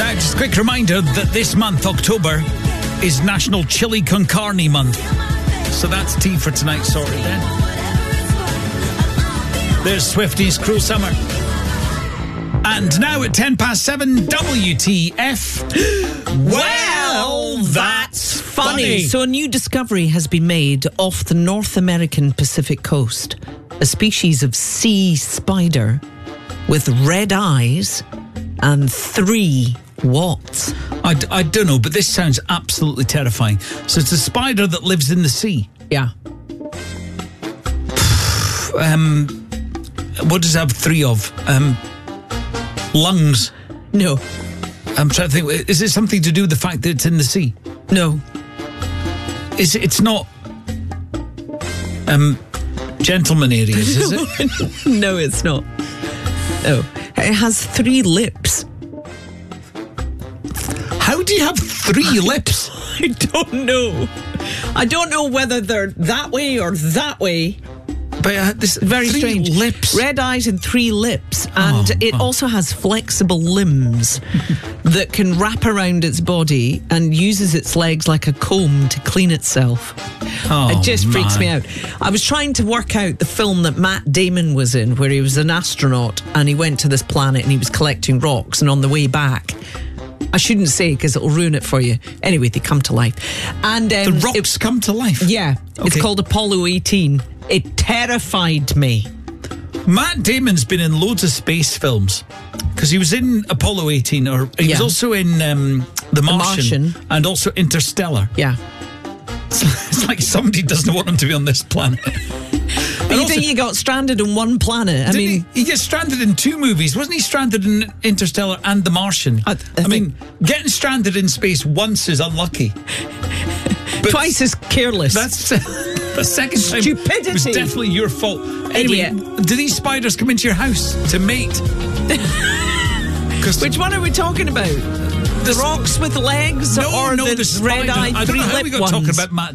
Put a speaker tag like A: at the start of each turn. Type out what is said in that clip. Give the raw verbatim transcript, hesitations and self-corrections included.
A: Now, just a quick reminder that this month, October, is National Chili Con Carne Month. So that's tea for tonight sorted then. There's Swifties, Cruel Summer. And now at ten past seven, W T F. Well, that's funny.
B: funny. So a new discovery has been made off the North American Pacific coast. A species of sea spider with red eyes and three watts.
A: I, d- I don't know, but this sounds absolutely terrifying. So it's a spider that lives in the sea.
B: Yeah.
A: Um, what does it have three of? Um, lungs.
B: No.
A: I'm trying to think. Is it something to do with the fact that it's in the sea?
B: No.
A: Is it, it's not um, gentleman areas, is it?
B: No, it's not. No. It has three lips.
A: How do you have three lips?
B: I don't know. I don't know whether they're that way or that way.
A: But uh, this
B: Very
A: three
B: strange.
A: lips.
B: Red eyes and three lips. And
A: Oh,
B: it
A: oh.
B: also has flexible limbs that can wrap around its body and uses its legs like a comb to clean itself.
A: Oh,
B: It just freaks
A: my.
B: me out. I was trying to work out the film that Matt Damon was in, where he was an astronaut and he went to this planet and he was collecting rocks, and on the way back, I shouldn't say because it'll ruin it for you. Anyway, they come to life. And um,
A: The rocks
B: it-
A: come to life.
B: Yeah, it's
A: Okay.
B: called Apollo eighteen. It terrified me.
A: Matt Damon's been in loads of space films because he was in Apollo eighteen, or he was
B: Yeah.
A: also in um, The Martian,
B: Martian.
A: and also Interstellar.
B: Yeah.
A: It's like somebody doesn't want him to be on this planet.
B: But you think you got stranded on one planet? I
A: Didn't
B: mean,
A: he, he gets stranded in two movies. Wasn't he stranded in Interstellar and The Martian?
B: I- I
A: I mean, getting stranded in space once is unlucky. But
B: twice as careless.
A: That's the second time.
B: Stupidity.
A: It was definitely your fault. Anyway,
B: Idiot.
A: do these spiders come into your house to mate?
B: Which one are we talking about? The rocks with legs
A: No,
B: or
A: no,
B: the,
A: the
B: red-eyed
A: spider. I don't know how we
B: three-lip
A: got
B: ones?
A: talking about Matt